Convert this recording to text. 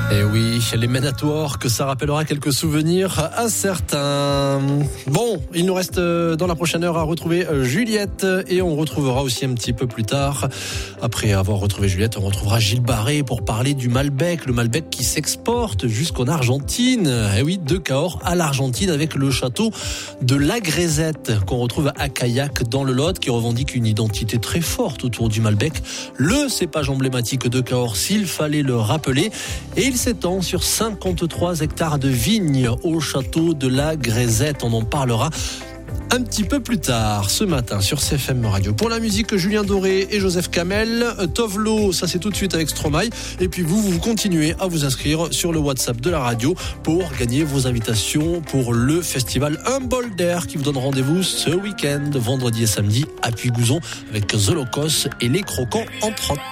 Et oui, les Men at Work, ça rappellera quelques souvenirs à certains. Bon, il nous reste dans la prochaine heure à retrouver Juliette et on retrouvera aussi un petit peu plus tard, après avoir retrouvé Juliette, on retrouvera Gilles Barré pour parler du Malbec, le Malbec qui s'exporte jusqu'en Argentine. Et oui, de Cahors à l'Argentine avec le château de La Grézette qu'on retrouve à Caillac dans le Lot, qui revendique une identité très forte autour du Malbec, le cépage emblématique de Cahors, s'il fallait le rappeler. Et il s'étend sur 53 hectares de vignes au château de La Grézette. On en parlera un petit peu plus tard ce matin sur CFM Radio. Pour la musique, Julien Doré et Joseph Kamel. Tovlo, ça c'est tout de suite avec Stromae. Et puis vous continuez à vous inscrire sur le WhatsApp de la radio pour gagner vos invitations pour le festival Humble Dare qui vous donne rendez-vous ce week-end, vendredi et samedi à Puy-Gouzon avec The Locos et Les Croquants entre autres.